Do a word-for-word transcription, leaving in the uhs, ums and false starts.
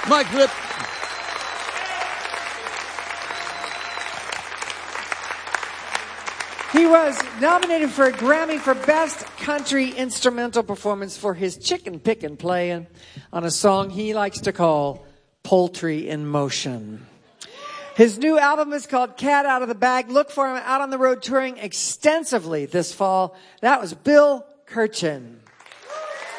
Mike Lip. He was nominated for a Grammy for Best Country Instrumental Performance for his chicken pickin' playing on a song he likes to call Poultry in Motion. His new album is called Cat Out of the Bag. Look for him out on the road touring extensively this fall. That was Bill Kirchen.